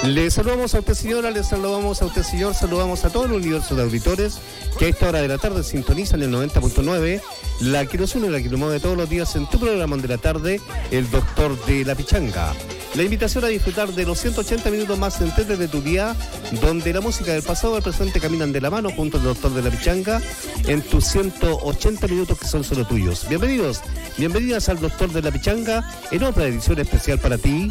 Le saludamos a usted, señora, le saludamos a usted, señor, saludamos a todo el universo de auditores que a esta hora de la tarde sintonizan el 90.9, la que nos une, la que nos mueve todos los días en tu programa de la tarde, el Doctor de la Pichanga. La invitación a disfrutar de los 180 minutos más centenares de tu día, donde la música del pasado y el presente caminan de la mano junto al Doctor de la Pichanga en tus 180 minutos que son solo tuyos. Bienvenidos, bienvenidas al Doctor de la Pichanga en otra edición especial para ti,